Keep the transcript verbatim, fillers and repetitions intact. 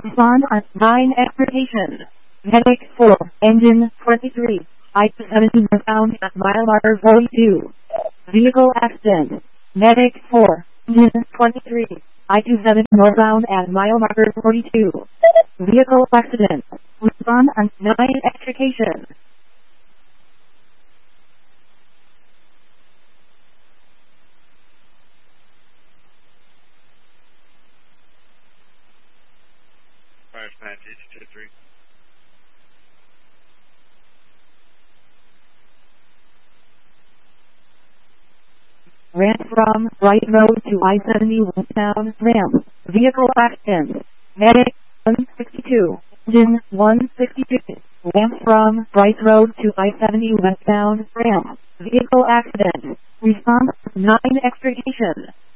Respond on nine extrication. Medic four, engine twenty-three. I two seventy was found at mile marker forty-two. Vehicle accident. Medic four, engine twenty-three. I two seventy northbound at mile marker forty-two. Vehicle accident. Respond on nine extrication. Fire Span G two three. Ramp from Bright Road to I seventy westbound. Ramp. Vehicle accident. Medic one sixty-two. Engine one sixty-two. Ramp from Bright Road to I seventy westbound. Ramp. Vehicle accident. Respond nine extrication.